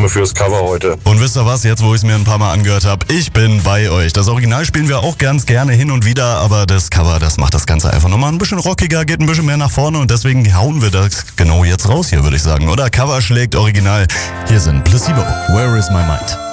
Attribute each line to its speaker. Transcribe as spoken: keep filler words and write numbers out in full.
Speaker 1: Aufnahme fürs Cover heute.
Speaker 2: Und wisst ihr was, jetzt wo ich es mir ein paar Mal angehört habe, ich bin bei euch. Das Original spielen wir auch ganz gerne hin und wieder, aber das Cover, das macht das Ganze einfach nochmal ein bisschen rockiger, geht ein bisschen mehr nach vorne und deswegen hauen wir das genau jetzt raus hier, würde ich sagen. Oder Cover schlägt Original. Hier sind Placebo, Where is my mind?